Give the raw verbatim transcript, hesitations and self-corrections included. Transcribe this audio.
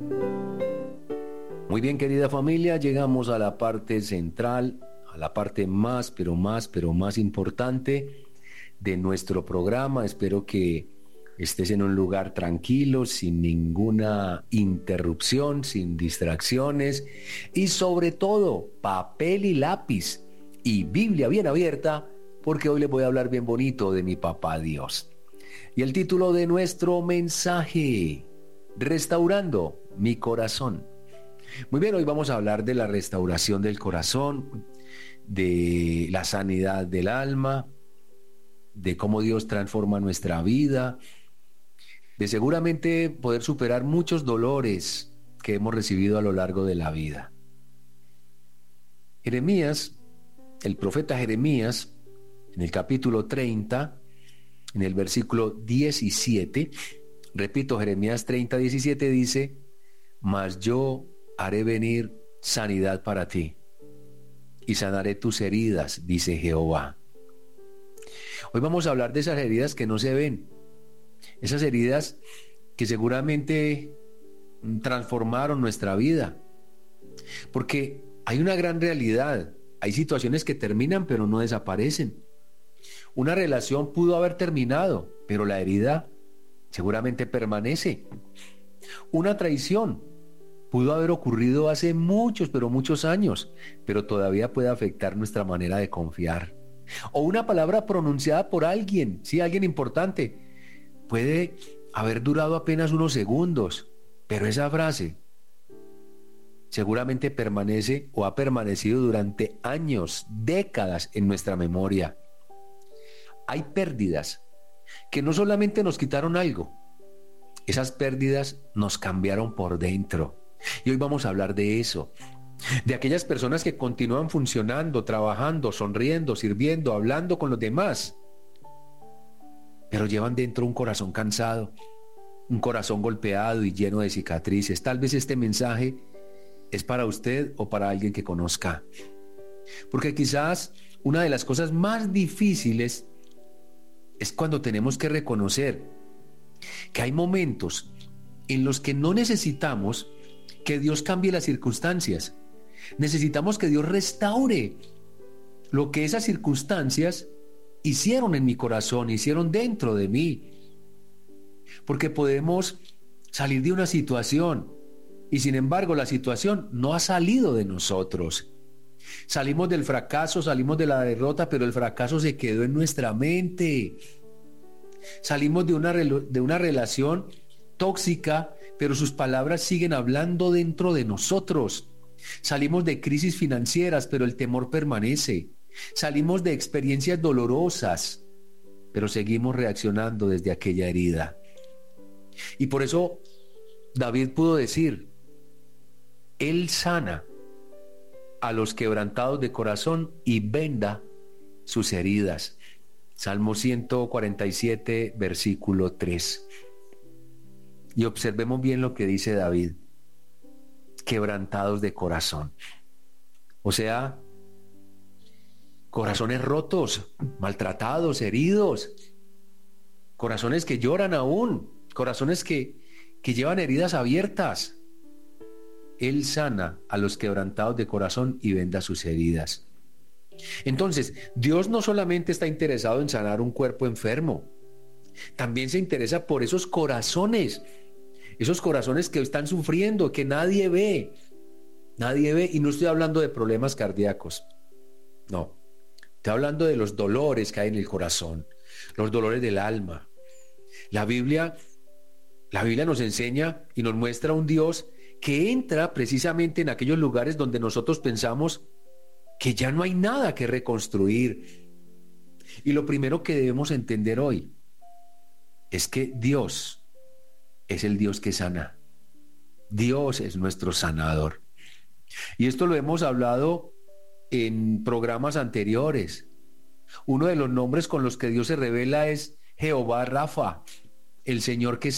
Muy bien, querida familia, llegamos a la parte central, a la parte más, pero más, pero más importante de nuestro programa. Espero que estés en un lugar tranquilo, sin ninguna interrupción, sin distracciones y sobre todo papel y lápiz y Biblia bien abierta, porque hoy les voy a hablar bien bonito de mi papá Dios. Y el título de nuestro mensaje: Restaurando mi corazón. Muy bien, hoy vamos a hablar de la restauración del corazón, de la sanidad del alma, de cómo Dios transforma nuestra vida, de seguramente poder superar muchos dolores que hemos recibido a lo largo de la vida. Jeremías, el profeta Jeremías, en el capítulo treinta, en el versículo diecisiete, repito, Jeremías treinta, diecisiete dice: mas yo haré venir sanidad para ti, y sanaré tus heridas, dice Jehová. Hoy vamos a hablar de esas heridas que no se ven, esas heridas que seguramente transformaron nuestra vida, porque hay una gran realidad, hay situaciones que terminan pero no desaparecen. Una relación pudo haber terminado, pero la herida seguramente permanece. Una traición pudo haber ocurrido hace muchos, pero muchos años, pero todavía puede afectar nuestra manera de confiar. O una palabra pronunciada por alguien, sí, alguien importante, puede haber durado apenas unos segundos, pero esa frase seguramente permanece o ha permanecido durante años, décadas en nuestra memoria. Hay pérdidas que no solamente nos quitaron algo, esas pérdidas nos cambiaron por dentro. Y hoy vamos a hablar de eso, de aquellas personas que continúan funcionando, trabajando, sonriendo, sirviendo, hablando con los demás, pero llevan dentro un corazón cansado, un corazón golpeado y lleno de cicatrices. Tal vez este mensaje es para usted o para alguien que conozca, porque quizás una de las cosas más difíciles es cuando tenemos que reconocer que hay momentos en los que no necesitamos que Dios cambie las circunstancias. Necesitamos que Dios restaure lo que esas circunstancias hicieron en mi corazón, hicieron dentro de mí. Porque podemos salir de una situación y sin embargo la situación no ha salido de nosotros. Salimos del fracaso, salimos de la derrota, pero el fracaso se quedó en nuestra mente. Salimos de una, de una relación tóxica, pero sus palabras siguen hablando dentro de nosotros. Salimos de crisis financieras, pero el temor permanece. Salimos de experiencias dolorosas, pero seguimos reaccionando desde aquella herida. Y por eso David pudo decir: Él sana a los quebrantados de corazón y venda sus heridas. Salmo ciento cuarenta y siete, versículo tres. Y observemos bien lo que dice David: quebrantados de corazón. O sea, corazones rotos, maltratados, heridos, corazones que lloran aún, corazones que, que llevan heridas abiertas. Él sana a los quebrantados de corazón y venda sus heridas. Entonces, Dios no solamente está interesado en sanar un cuerpo enfermo, también se interesa por esos corazones, esos corazones que están sufriendo, que nadie ve, nadie ve, y no estoy hablando de problemas cardíacos, no, estoy hablando de los dolores que hay en el corazón, los dolores del alma. La Biblia, la Biblia nos enseña y nos muestra un Dios que entra precisamente en aquellos lugares donde nosotros pensamos que ya no hay nada que reconstruir. Y lo primero que debemos entender hoy es que Dios es el Dios que sana. Dios es nuestro sanador. Y esto lo hemos hablado en programas anteriores. Uno de los nombres con los que Dios se revela es Jehová Rafa, el Señor que